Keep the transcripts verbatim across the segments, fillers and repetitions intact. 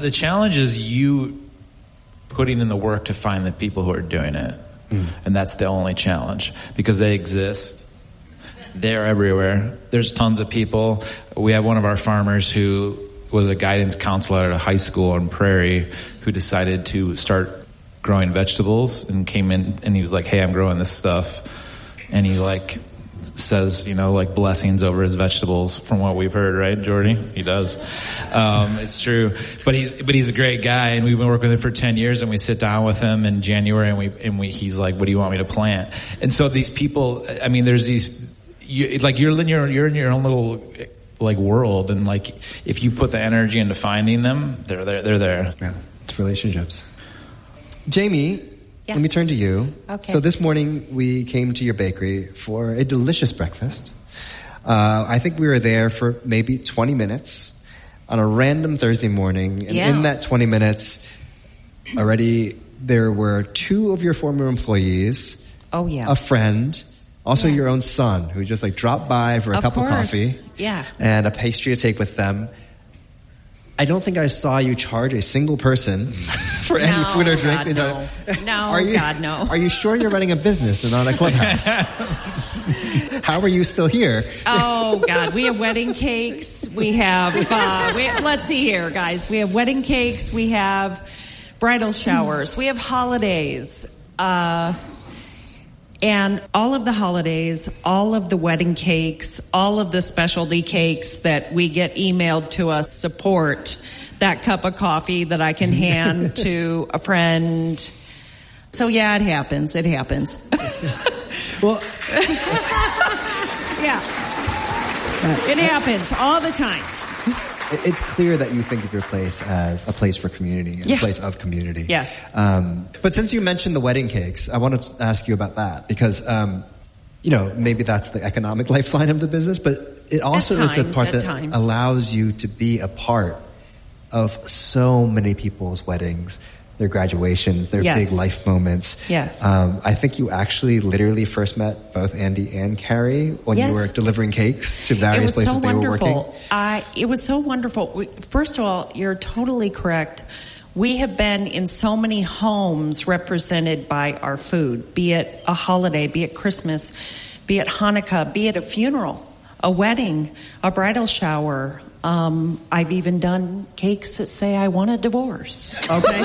the challenge is you putting in the work to find the people who are doing it. Mm. And that's the only challenge, because they exist. They're everywhere. There's tons of people. We have one of our farmers who was a guidance counselor at a high school on Prairie who decided to start growing vegetables and came in and he was like, hey, I'm growing this stuff. And he like says, you know, like blessings over his vegetables from what we've heard, right, Jordy? He does. Um, it's true. But he's, but he's a great guy, and we've been working with him for ten years, and we sit down with him in January and we, and we, he's like, what do you want me to plant? And so these people, I mean, there's these, you, like you're in your, you're in your own little, like world, and like, if you put the energy into finding them, they're there, they're there. Yeah. It's relationships. Jamie, yeah. Let me turn to you. Okay. So this morning we came to your bakery for a delicious breakfast. Uh, I think we were there for maybe twenty minutes on a random Thursday morning. And yeah. in that twenty minutes, already there were two of your former employees. Oh, yeah. A friend. Also yeah. your own son, who just like dropped by for a of cup course. of coffee. Yeah. And a pastry to take with them. I don't think I saw you charge a single person for no, any food or drink. God, no. No, are you, God, no. Are you sure you're running a business and not a clubhouse? How are you still here? Oh, God. We have wedding cakes. We have, uh, we, let's see here, guys. We have wedding cakes. We have bridal showers. We have holidays. Uh, And all of the holidays, all of the wedding cakes, all of the specialty cakes that we get emailed to us support that cup of coffee that I can hand to a friend. So yeah, it happens. It happens. Well, yeah, it happens all the time. It's clear that you think of your place as a place for community, and yeah. a place of community. Yes. Um, but since you mentioned the wedding cakes, I wanted to ask you about that because, um, you know, maybe that's the economic lifeline of the business, but it also times, is the part that times. allows you to be a part of so many people's weddings, their graduations, their yes. big life moments. Yes. Um, I think you actually literally first met both Andy and Carrie when yes. you were delivering cakes to various it was places so they wonderful. were working. I, it was so wonderful. We, first of all, you're totally correct. We have been in so many homes represented by our food, be it a holiday, be it Christmas, be it Hanukkah, be it a funeral, a wedding, a bridal shower. Um, I've even done cakes that say I want a divorce. Okay?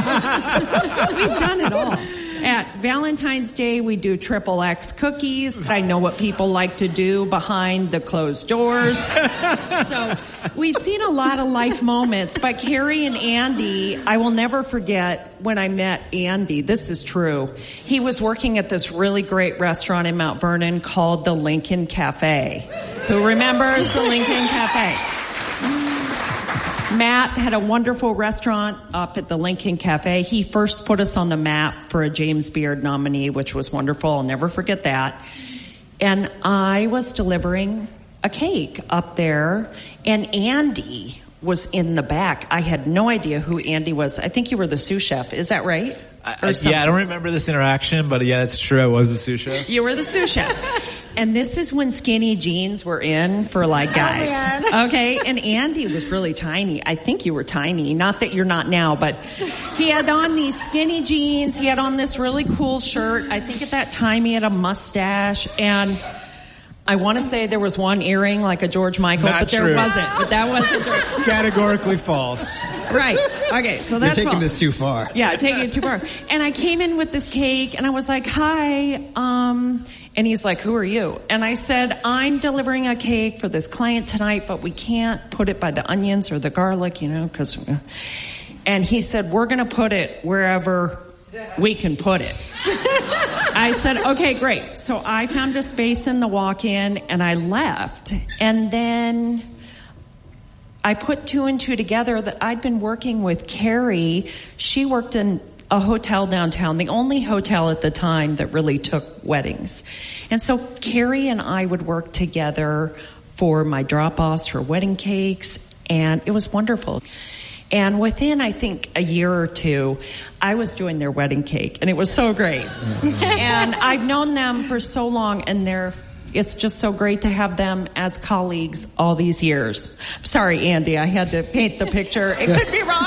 We've done it all. At Valentine's Day, we do triple X cookies. I know what people like to do behind the closed doors. So we've seen a lot of life moments. But Carrie and Andy, I will never forget when I met Andy. This is true. He was working at this really great restaurant in Mount Vernon called the Lincoln Cafe. Who remembers the Lincoln Cafe? Matt had a wonderful restaurant up at the Lincoln Cafe. He first put us on the map for a James Beard nominee, which was wonderful. I'll never forget that. And I was delivering a cake up there, and Andy was in the back. I had no idea who Andy was. I think you were the sous chef. Is that right? I, yeah, I don't remember this interaction, but yeah, it's true. I was the sous chef. You were the sous chef. And this is when skinny jeans were in for like guys. Oh, okay. And Andy was really tiny. I think you were tiny. Not that you're not now, but he had on these skinny jeans. He had on this really cool shirt. I think at that time he had a mustache, and I want to say there was one earring like a George Michael, Not but there true. wasn't. But that wasn't George. Categorically false. Right. Okay. So that's You're taking false. this too far. Yeah, taking it too far. And I came in with this cake, and I was like, hi, um, and he's like, who are you? And I said, I'm delivering a cake for this client tonight, but we can't put it by the onions or the garlic, you know, because, and he said, we're going to put it wherever we can put it. I said, okay, great. So I found a space in the walk-in, and I left. And then I put two and two together that I'd been working with Carrie. She worked in a hotel downtown, the only hotel at the time that really took weddings. And so Carrie and I would work together for my drop-offs for wedding cakes, and it was wonderful. And within, I think, a year or two, I was doing their wedding cake, and it was so great. Mm-hmm. And I've known them for so long, and they're, it's just so great to have them as colleagues all these years. Sorry, Andy, I had to paint the picture. It could be wrong.